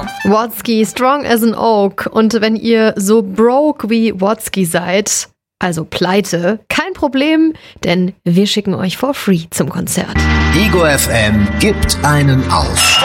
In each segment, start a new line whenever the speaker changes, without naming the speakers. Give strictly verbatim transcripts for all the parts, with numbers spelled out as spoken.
Watsky, Strong as an Oak. Und wenn ihr so broke wie Watsky seid, also pleite, kein Problem, denn wir schicken euch for free zum Konzert.
Ego F M gibt einen auf.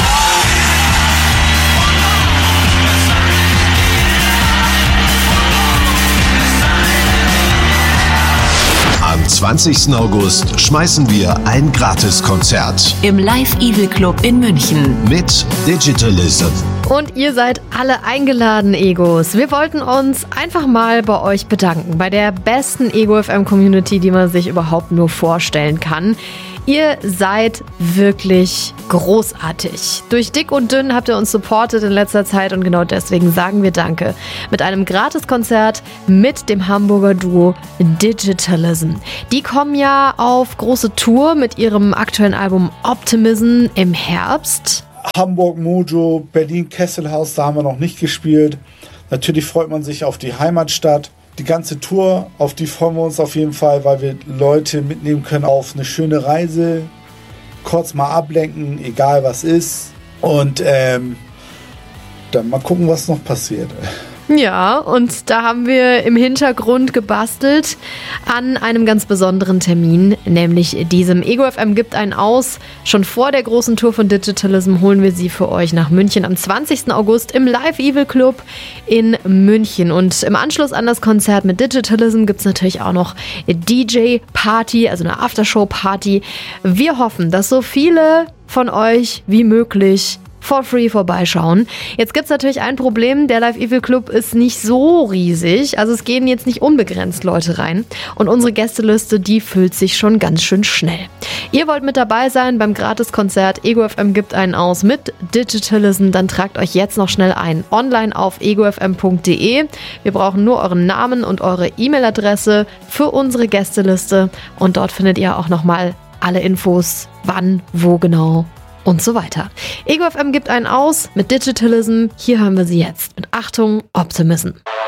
Am zwanzigsten August schmeißen wir ein Gratiskonzert
im Live Evil Club in München
mit Digitalism.
Und ihr seid alle eingeladen, Egos. Wir wollten uns einfach mal bei euch bedanken, bei der besten Ego F M Community, die man sich überhaupt nur vorstellen kann. Ihr seid wirklich großartig. Durch dick und dünn habt ihr uns supportet in letzter Zeit und genau deswegen sagen wir Danke. Mit einem Gratiskonzert mit dem Hamburger Duo Digitalism. Die kommen ja auf große Tour mit ihrem aktuellen Album Optimism im Herbst.
Hamburg, Mojo, Berlin, Kesselhaus, da haben wir noch nicht gespielt. Natürlich freut man sich auf die Heimatstadt. Die ganze Tour, auf die freuen wir uns auf jeden Fall, weil wir Leute mitnehmen können auf eine schöne Reise, kurz mal ablenken, egal was ist. Und ähm, dann mal gucken, was noch passiert.
Ja, und da haben wir im Hintergrund gebastelt an einem ganz besonderen Termin, nämlich diesem Ego F M gibt einen aus. Schon vor der großen Tour von Digitalism holen wir sie für euch nach München am zwanzigsten August im Live Evil Club in München. Und im Anschluss an das Konzert mit Digitalism gibt es natürlich auch noch D J-Party, also eine Aftershow-Party. Wir hoffen, dass so viele von euch wie möglich for free vorbeischauen. Jetzt gibt es natürlich ein Problem, der Live Evil Club ist nicht so riesig, also es gehen jetzt nicht unbegrenzt Leute rein und unsere Gästeliste, die füllt sich schon ganz schön schnell. Ihr wollt mit dabei sein beim Gratiskonzert Ego F M gibt einen aus mit Digitalism, dann tragt euch jetzt noch schnell ein, online auf ego f m punkt d e. Wir brauchen nur euren Namen und eure E-Mail-Adresse für unsere Gästeliste und dort findet ihr auch nochmal alle Infos, wann, wo genau und so weiter. Ego F M gibt einen aus mit Digitalism. Hier hören wir sie jetzt mit Achtung, Optimism.